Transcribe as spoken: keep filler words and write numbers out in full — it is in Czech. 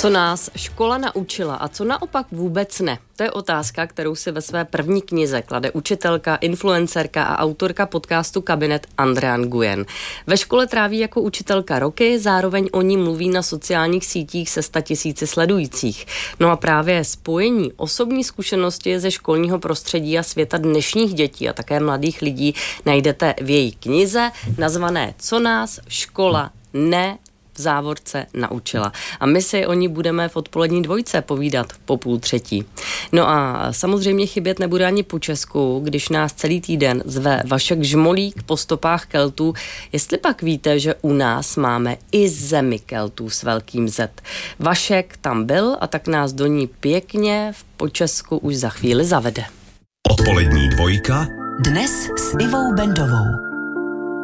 Co nás škola naučila a co naopak vůbec ne? To je otázka, kterou si ve své první knize klade učitelka, influencerka a autorka podcastu Kabinet Andrea Nguyen. Ve škole tráví jako učitelka roky, zároveň o ní mluví na sociálních sítích se statisíci sledujících. No a právě spojení osobní zkušenosti ze školního prostředí a světa dnešních dětí a také mladých lidí najdete v její knize nazvané Co nás škola ne v závorce naučila. A my si o ní budeme v odpolední dvojce povídat po půl třetí. No a samozřejmě chybět nebude ani po Česku, když nás celý týden zve Vašek Žmolík po stopách Keltů. Jestli pak víte, že u nás máme i zemi Keltů s velkým Z. Vašek tam byl a tak nás do ní pěkně v po Česku už za chvíli zavede. Odpolední dvojka dnes s Ivou Bendovou.